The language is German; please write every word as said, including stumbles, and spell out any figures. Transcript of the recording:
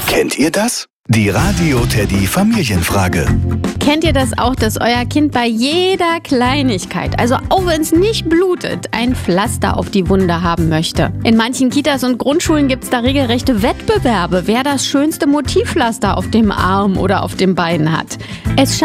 Kennt ihr das? Die Radio Teddy Familienfrage. Kennt ihr das auch, dass euer Kind bei jeder Kleinigkeit, also auch wenn es nicht blutet, ein Pflaster auf die Wunde haben möchte? In manchen Kitas und Grundschulen gibt es da regelrechte Wettbewerbe, wer das schönste Motivpflaster auf dem Arm oder auf dem Bein hat. Es